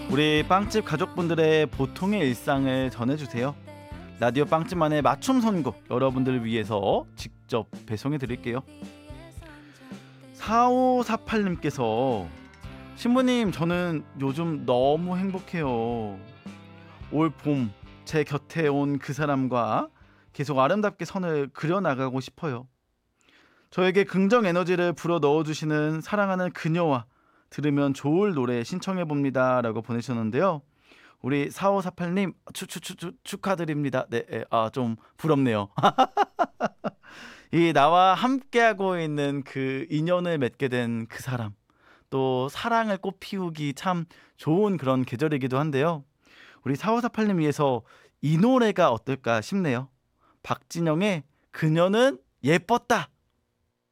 우리 빵집 가족분들의 보통의 일상을 전해주세요. 라디오 빵집만의 맞춤 선곡 여러분들을 위해서 직접 배송해 드릴게요. 4548님께서 신부님, 저는 요즘 너무 행복해요. 올 봄 제 곁에 온 그 사람과 계속 아름답게 선을 그려나가고 싶어요. 저에게 긍정 에너지를 불어 넣어주시는 사랑하는 그녀와 들으면 좋을 노래 신청해 봅니다 라고 보내셨는데요. 우리 4548님 축하드립니다. 네, 좀 부럽네요. 이 나와 함께하고 있는 그 인연을 맺게 된 그 사람, 또 사랑을 꽃 피우기 참 좋은 그런 계절이기도 한데요. 우리 4548님 위해서 이 노래가 어떨까 싶네요. 박진영의 그녀는 예뻤다.